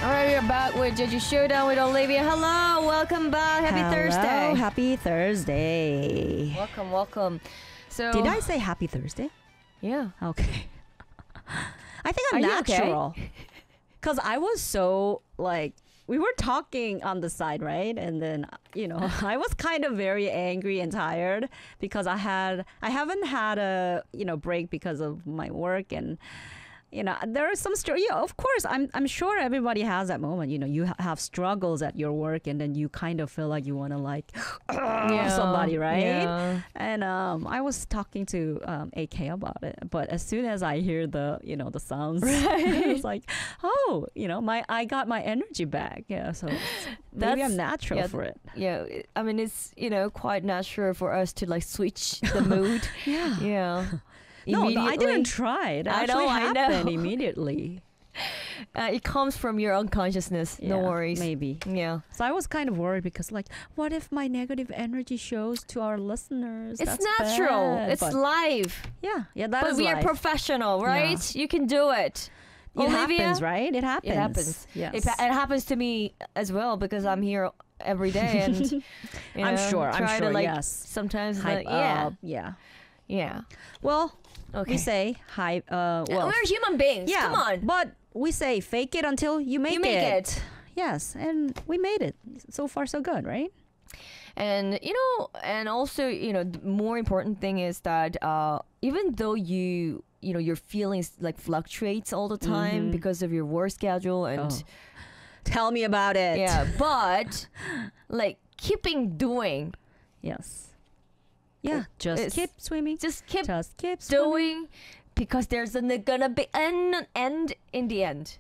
All right, we're back with Jeju Showdown with Olivia. Hello, welcome back. Happy Thursday. Happy Thursday. Welcome. So Did I say happy Thursday? Yeah. Okay. I think I'm Are you okay? natural. Because I was so like, we were talking on the side, right? And then, I was kind of very angry and tired because I haven't had a, break because of my work. And, there are some story. Yeah, of course, I'm sure everybody has that moment. You have struggles at your work, and then you kind of feel like you want to like somebody, right? Yeah. And I was talking to AK about it, but as soon as I hear the the sounds, it's like, I got my energy back. Yeah, so maybe I'm natural for it. Yeah, I mean it's quite natural for us to like switch the mood. Yeah. No, I didn't try. It actually happened immediately. It comes from your unconsciousness. No worries. Maybe. Yeah. So I was kind of worried because, like, what if my negative energy shows to our listeners? It's That's natural. bad. It's live. Yeah, that but is we life. are professional, right? You can do it. It Olivia? happens, right? It happens. It happens. Yes. It happens to me as well because I'm here every day, and I'm sure. try to, like, yes. sometimes Hype like, up. Yeah. yeah. Well, Okay. we say hi. Well, we're human beings. yeah, Come on. but we say fake it until you make it. Yes, and we made it. So far, so good, right? And and also the more important thing is that even though your feelings like fluctuates all the time because of your work schedule and Tell me about it. yeah, but like keeping doing, Yes. Yeah. Just keep swimming. just keep Just keep swimming. doing, because there's gonna be an end in the end.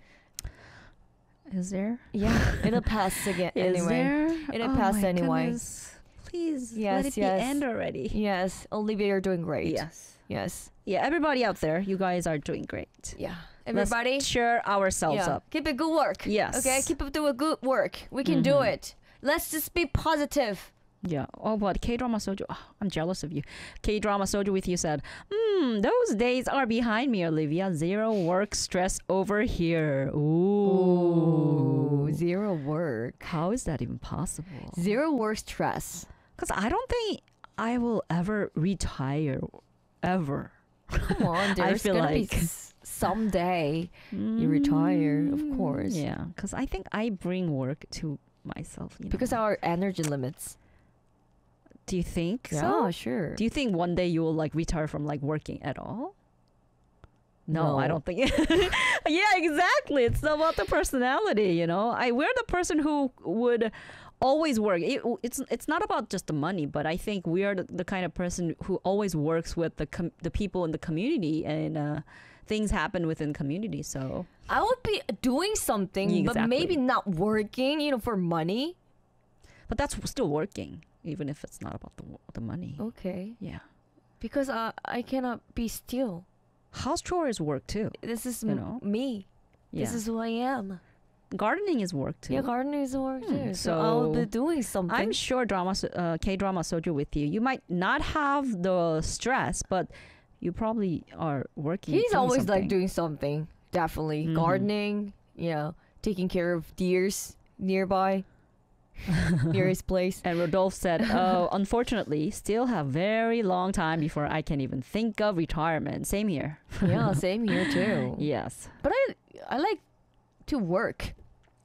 Is there? Yeah, it'll pass again Is anyway. there? It'll pass my anyway. Goodness. Please Yes, let it be yes. end already. Yes, Olivia, you're doing great. Yes. Yes. Yeah, everybody out there, you guys are doing great. Yeah. Everybody, Let's cheer ourselves up. keep it good work. Yes. Okay, keep up doing good work. We can do it. Let's just be positive. Yeah. Oh, but K-drama soju. Oh, I'm jealous of you. K-drama soju with you said, those days are behind me, Olivia. Zero work stress over here. Ooh. Zero work. How is that even possible? Zero work stress. Because I don't think I will ever retire. Ever. Come on, there's feel gonna like- be someday you retire, of course. Yeah. Because I think I bring work to myself. Because our energy limits. Do you think Yeah, so? sure. Do you think one day you will like retire from like working at all? No, I don't think. Yeah, exactly. It's about the personality, we're the person who would always work. It's not about just the money, but I think we are the kind of person who always works with the people in the community, and things happen within community. So I would be doing something, but maybe not working, for money. but that's still working, even if it's not about the money. Okay. Yeah. Because I cannot be still. House chore is work too. This is me. Yeah. This is who I am. Gardening is work too. Yeah, gardening is work too. So so I'll be doing something. I'm sure K-drama soju with you. You might not have the stress, but you probably are working. He's doing always something. like doing something. Definitely. Gardening, taking care of deers nearby. Near his place. And Rodolphe said, "Oh, unfortunately, still have very long time before I can even think of retirement." Same here. Yeah, same here too. Yes. But I like to work.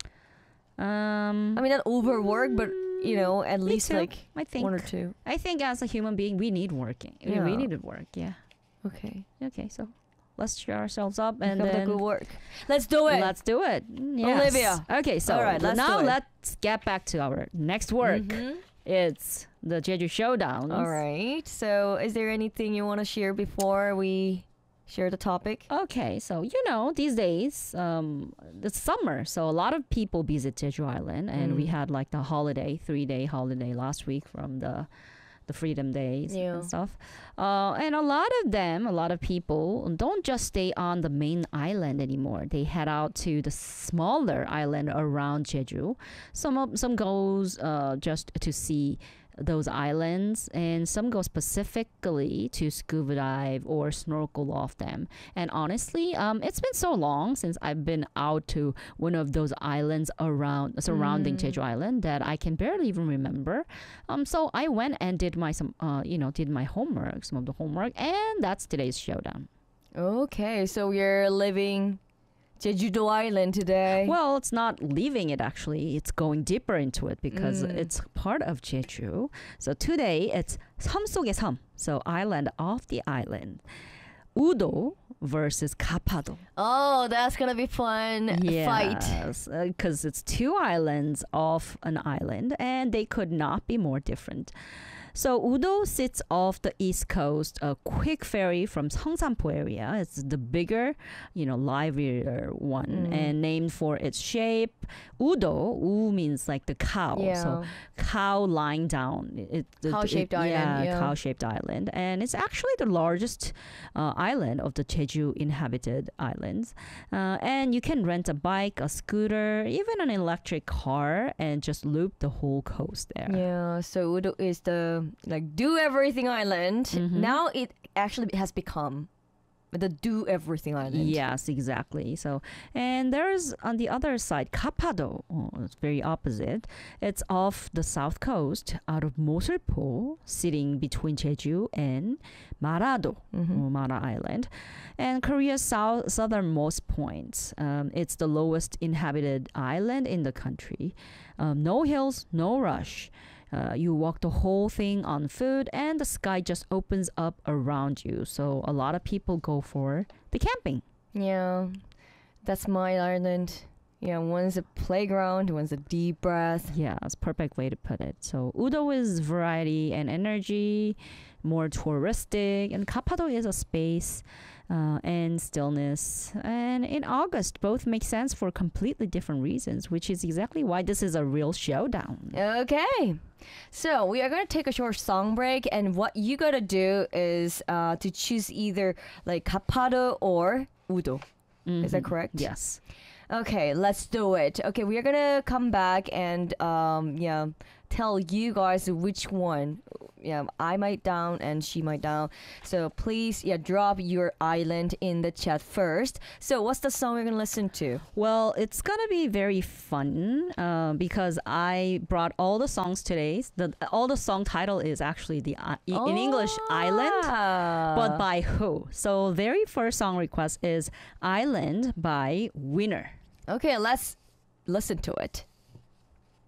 I Um. mean, not overwork, but at me least too. like I think. one or two. I think as a human being, we need working. Yeah. We need to work. Yeah. Okay. Okay. So let's cheer ourselves up and Keep up the then good work. Let's do it. let's do it. Yes. Olivia. Okay. So All right, let's now do it. let's get back to our next work. It's the Jeju Showdown. All right. So, is there anything you want to share before we share the topic? Okay, so these days, it's summer, so a lot of people visit Jeju Island, and we had like the 3-day holiday last week from the Freedom Days and stuff. And a lot of people don't just stay on the main island anymore. They head out to the smaller island around Jeju. Some goes just to see those islands, and some go specifically to scuba dive or snorkel off them. And honestly, it's been so long since I've been out to one of those islands around surrounding Jeju Island that I can barely even remember. So I went and did my some homework, some of the homework, and that's today's showdown. Okay, so we're living Jeju-do Island today. Well, it's not leaving it actually. It's going deeper into it because it's part of Jeju. So today it's 섬 속의 섬. So island of the island. Udo versus Gapado. Oh, that's gonna be fun fight. Yes, because it's two islands off an island and they could not be more different. So Udo sits off the east coast, a quick ferry from Seongsampo area. It's the bigger, livelier one, and named for its shape. Udo, U means like the cow, so cow lying down. Cow-shaped island. Yeah, cow-shaped island, and it's actually the largest island of the Jeju inhabited islands. And you can rent a bike, a scooter, even an electric car, and just loop the whole coast there. Yeah, so Udo is the do everything island. Now it actually has become the do everything island. Yes, exactly. So, and there's on the other side Gapado. It's very opposite. It's off the south coast out of Mosulpo, sitting between Jeju and Marado, Mara Island, and Korea's southernmost point. It's the lowest inhabited island in the country. No hills, no rush. You walk the whole thing on foot and the sky just opens up around you. So a lot of people go for the camping. Yeah, that's my island. Yeah, one's a playground, one's a deep breath. Yeah, it's a perfect way to put it. So Udo is variety and energy, more touristic, and Gapado is a space and stillness. And in August, both make sense for completely different reasons, which is exactly why this is a real showdown. Okay. So we are going to take a short song break, and what you got to do is to choose either Gapado or Udo. Is that correct? Yes. Okay, let's do it. Okay, we are going to come back and tell you guys which one. I might down and she might down. So please, drop your island in the chat first. So what's the song we're going to listen to? Well, it's going to be very fun because I brought all the songs today. All the song title is actually in English, Island, but by who? So very first song request is Island by Winner. Okay, let's listen to it.